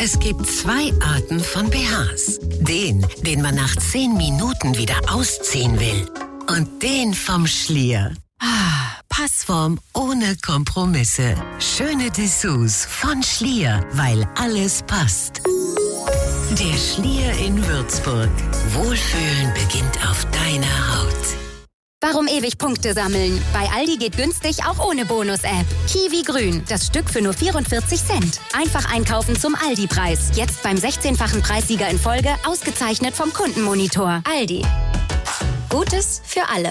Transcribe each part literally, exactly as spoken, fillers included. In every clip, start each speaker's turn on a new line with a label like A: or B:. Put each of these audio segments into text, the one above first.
A: Es gibt zwei Arten von B Hs. Den, den man nach zehn Minuten wieder ausziehen will. Und den vom Schlier. Ah, Passform ohne Kompromisse. Schöne Dessous von Schlier, weil alles passt. Der Schlier in Würzburg. Wohlfühlen beginnt auf deiner Haut.
B: Warum ewig Punkte sammeln? Bei Aldi geht günstig auch ohne Bonus-App. Kiwi Grün, das Stück für nur vierundvierzig Cent. Einfach einkaufen zum Aldi-Preis. Jetzt beim sechzehnfachen Preissieger in Folge, ausgezeichnet vom Kundenmonitor. Aldi. Gutes für alle.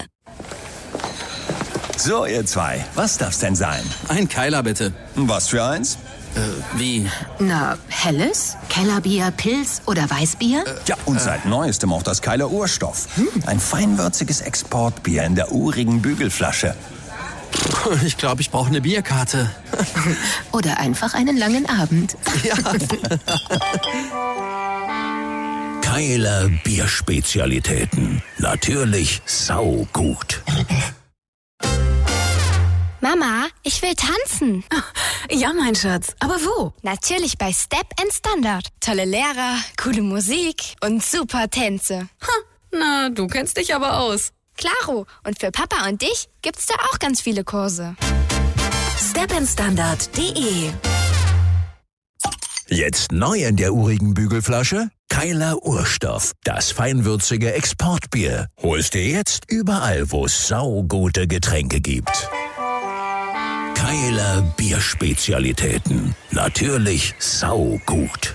C: So, ihr zwei, was darf's denn sein?
D: Ein Keiler, bitte.
C: Was für eins?
D: Äh, wie?
E: Na, helles? Kellerbier, Pils oder Weißbier?
C: Äh, ja, und seit neuestem auch das Keiler Urstoff. Hm. Ein feinwürziges Exportbier in der urigen Bügelflasche.
D: Ich glaube, ich brauche eine Bierkarte.
E: Oder einfach einen langen Abend.
D: Ja.
F: Keiler Bierspezialitäten. Natürlich saugut.
G: Mama, ich will tanzen.
E: Ja, mein Schatz. Aber wo?
G: Natürlich bei Step and Standard. Tolle Lehrer, coole Musik und super Tänze.
E: Ha, na, du kennst dich aber aus.
G: Klaro. Und für Papa und dich gibt's da auch ganz viele Kurse.
E: step and standard punkt de.
F: Jetzt neu in der urigen Bügelflasche? Keiler Urstoff. Das feinwürzige Exportbier. Holst dir jetzt überall, wo es saugute Getränke gibt. Keiler Bierspezialitäten. Natürlich saugut.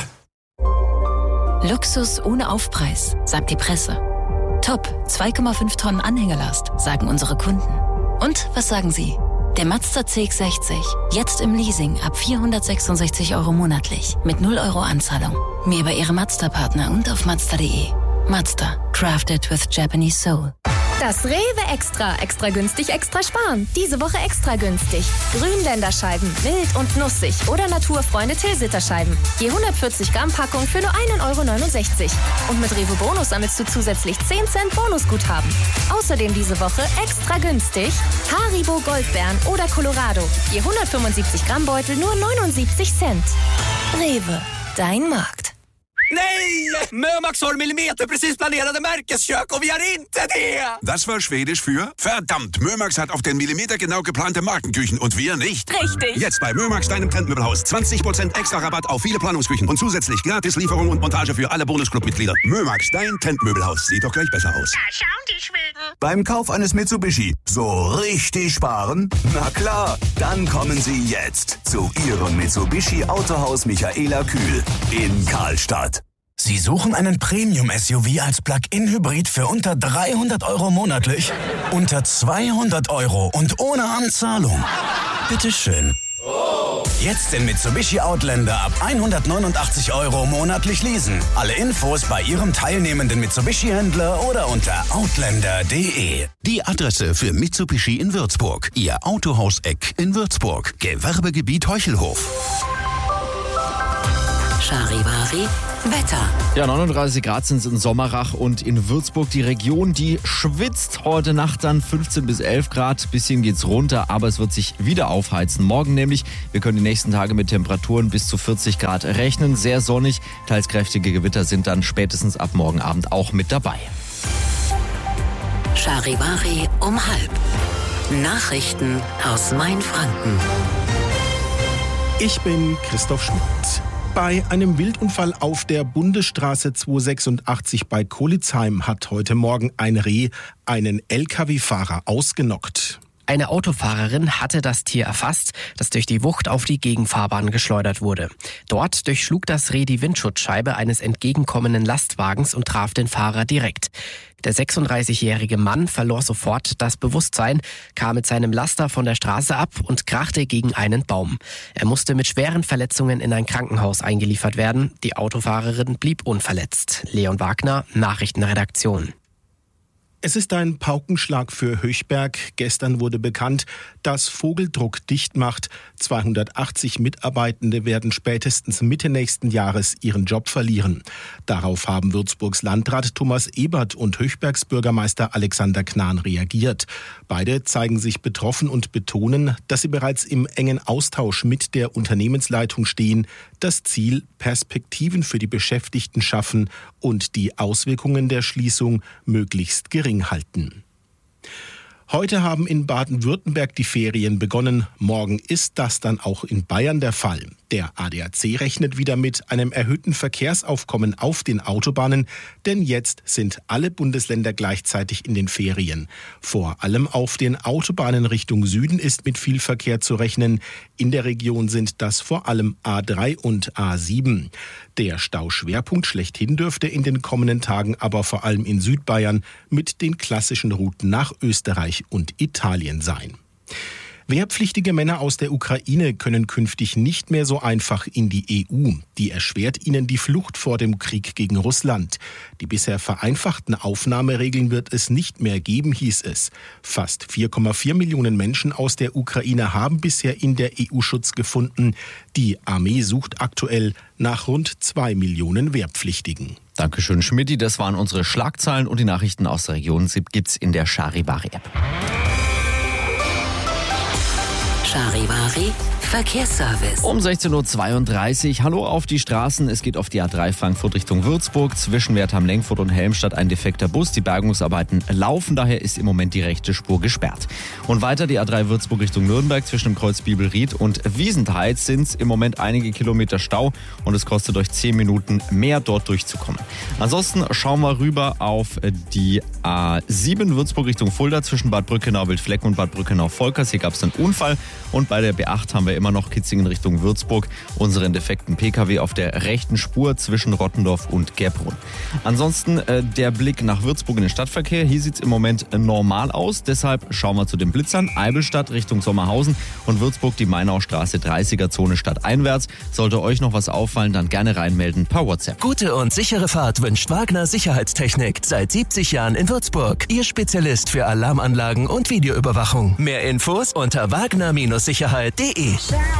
H: Luxus ohne Aufpreis, sagt die Presse. Top, zwei Komma fünf Tonnen Anhängelast, sagen unsere Kunden. Und was sagen Sie? Der Mazda C X sechzig, jetzt im Leasing ab vierhundertsechsundsechzig Euro monatlich, mit null Euro Anzahlung. Mehr bei Ihrem Mazda-Partner und auf mazda punkt de. Mazda, crafted with Japanese soul.
I: Das Rewe Extra. Extra günstig, extra sparen. Diese Woche extra günstig. Grünländerscheiben, wild und nussig oder Naturfreunde Tilsiterscheiben. Je hundertvierzig Gramm Packung für nur ein Euro neunundsechzig. Und mit Rewe Bonus sammelst du zusätzlich zehn Cent Bonusguthaben. Außerdem diese Woche extra günstig Haribo Goldbeeren oder Colorado. Je hundertfünfundsiebzig Gramm Beutel nur neunundsiebzig Cent. Rewe, dein Markt.
J: Nej! Mömax har millimeterprecis planerade Märkeskök och vi har inte det!
K: Das war Schwedisch für verdammt, Mömax hat auf den Millimeter genau geplante Markenküchen und wir nicht.
I: Richtig.
K: Jetzt bei Mömax, deinem Trendmöbelhaus. zwanzig Prozent extra Rabatt auf viele Planungsküchen und zusätzlich gratis Lieferung und Montage für alle Bonusclub-Mitglieder. Mömax, dein Trendmöbelhaus. Sieht doch gleich besser aus.
L: Da schauen die Schweden.
M: Beim Kauf eines Mitsubishi so richtig sparen? Na klar, dann kommen Sie jetzt zu Ihrem Mitsubishi Autohaus Michaela Kühl in Karlstadt.
N: Sie suchen einen Premium-S U V als Plug-in-Hybrid für unter dreihundert Euro monatlich? Unter zweihundert Euro und ohne Anzahlung? Bitteschön. Jetzt den Mitsubishi Outlander ab hundertneunundachtzig Euro monatlich leasen. Alle Infos bei Ihrem teilnehmenden Mitsubishi-Händler oder unter outlander punkt de.
O: Die Adresse für Mitsubishi in Würzburg. Ihr Autohaus-Eck in Würzburg. Gewerbegebiet Heuchelhof.
A: Charivari, Wetter.
P: Ja, neununddreißig Grad sind es in Sommerach und in Würzburg. Die Region, die schwitzt. Heute Nacht dann fünfzehn bis elf Grad. Bisschen geht's runter, aber es wird sich wieder aufheizen. Morgen nämlich. Wir können die nächsten Tage mit Temperaturen bis zu vierzig Grad rechnen. Sehr sonnig. Teils kräftige Gewitter sind dann spätestens ab morgen Abend auch mit dabei.
A: Charivari um halb. Nachrichten aus Mainfranken.
Q: Ich bin Christoph Schmidt. Bei einem Wildunfall auf der Bundesstraße zweihundertsechsundachtzig bei Kolitzheim hat heute Morgen ein Reh einen L K W-Fahrer ausgenockt.
R: Eine Autofahrerin hatte das Tier erfasst, das durch die Wucht auf die Gegenfahrbahn geschleudert wurde. Dort durchschlug das Reh die Windschutzscheibe eines entgegenkommenden Lastwagens und traf den Fahrer direkt. Der sechsunddreißigjährige Mann verlor sofort das Bewusstsein, kam mit seinem Laster von der Straße ab und krachte gegen einen Baum. Er musste mit schweren Verletzungen in ein Krankenhaus eingeliefert werden. Die Autofahrerin blieb unverletzt. Leon Wagner, Nachrichtenredaktion.
Q: Es ist ein Paukenschlag für Höchberg. Gestern wurde bekannt, dass Vogeldruck dicht macht. zweihundertachtzig Mitarbeitende werden spätestens Mitte nächsten Jahres ihren Job verlieren. Darauf haben Würzburgs Landrat Thomas Ebert und Höchbergs Bürgermeister Alexander Knahn reagiert. Beide zeigen sich betroffen und betonen, dass sie bereits im engen Austausch mit der Unternehmensleitung stehen, das Ziel Perspektiven für die Beschäftigten schaffen und die Auswirkungen der Schließung möglichst gering halten. Heute haben in Baden-Württemberg die Ferien begonnen. Morgen ist das dann auch in Bayern der Fall. Der A D A C rechnet wieder mit einem erhöhten Verkehrsaufkommen auf den Autobahnen, denn jetzt sind alle Bundesländer gleichzeitig in den Ferien. Vor allem auf den Autobahnen Richtung Süden ist mit viel Verkehr zu rechnen. In der Region sind das vor allem A drei und A sieben. Der Stauschwerpunkt schlechthin dürfte in den kommenden Tagen aber vor allem in Südbayern mit den klassischen Routen nach Österreich und Italien sein. Wehrpflichtige Männer aus der Ukraine können künftig nicht mehr so einfach in die E U. Die erschwert ihnen die Flucht vor dem Krieg gegen Russland. Die bisher vereinfachten Aufnahmeregeln wird es nicht mehr geben, hieß es. Fast vier Komma vier Millionen Menschen aus der Ukraine haben bisher in der E U Schutz gefunden. Die Armee sucht aktuell nach rund zwei Millionen Wehrpflichtigen.
P: Dankeschön, Schmidti. Das waren unsere Schlagzeilen und die Nachrichten aus der Region gibt's in der Charivari-App.
A: Charivari Verkehrsservice.
P: Um sechzehn Uhr zweiunddreißig. Hallo auf die Straßen. Es geht auf die A drei Frankfurt Richtung Würzburg. Zwischen Wertheim-Lenkfurt und Helmstadt ein defekter Bus. Die Bergungsarbeiten laufen, daher ist im Moment die rechte Spur gesperrt. Und weiter die A drei Würzburg Richtung Nürnberg. Zwischen dem Kreuz Bibelried und Wiesenthal sind es im Moment einige Kilometer Stau und es kostet euch zehn Minuten mehr, dort durchzukommen. Ansonsten schauen wir rüber auf die A sieben Würzburg Richtung Fulda. Zwischen Bad Brückenau-Wildflecken und Bad Brückenau-Volkers. Hier gab es einen Unfall. Und bei der B acht haben wir immer noch Kitzingen Richtung Würzburg unseren defekten P K W auf der rechten Spur zwischen Rottendorf und Gerbrunn. Ansonsten äh, der Blick nach Würzburg in den Stadtverkehr. Hier sieht es im Moment äh, normal aus. Deshalb schauen wir zu den Blitzern. Eibelstadt Richtung Sommerhausen und Würzburg die Mainaustraße dreißiger Zone stadteinwärts. Sollte euch noch was auffallen, dann gerne reinmelden per WhatsApp.
L: Gute und sichere Fahrt wünscht Wagner Sicherheitstechnik. Seit siebzig Jahren in Würzburg. Ihr Spezialist für Alarmanlagen und Videoüberwachung. Mehr Infos unter wagner Sicherheit punkt de.